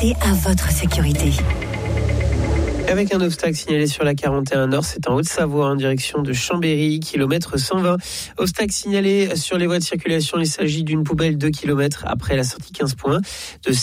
Pensez à votre sécurité. Avec un obstacle signalé sur la 41 Nord, c'est en Haute-Savoie en direction de Chambéry, kilomètre 120. Obstacle signalé sur les voies de circulation, il s'agit d'une poubelle 2 km après la sortie 15 points de